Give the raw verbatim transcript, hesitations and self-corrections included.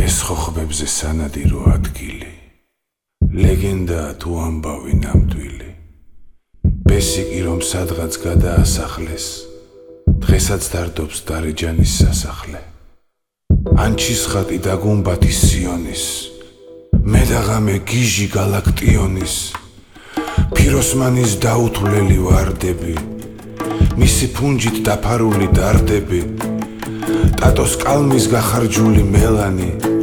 ეს ხოხბებზე სანადირო ადგილი ლეგენდა თუ ამბავი ნამდვილი ბესიკი რომ სადღაც გადაასახლეს დღესაც დარდობს დარეჯანის სასახლე ანჩის ხატი და გუმბათი სიონის მე და ღამე გიჟი გალაქტიონის ფიროსმანის დაუთვლელი ვარდები მისი ფუნჯით დაფარული დარდები ტატოს კალმის გახარჯული მელანი